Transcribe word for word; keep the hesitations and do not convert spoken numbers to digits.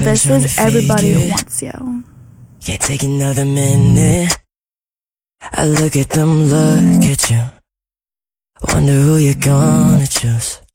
this is Everybody Wants You. Can't take another minute. I look at them, look at you. Wonder who you're gonna choose.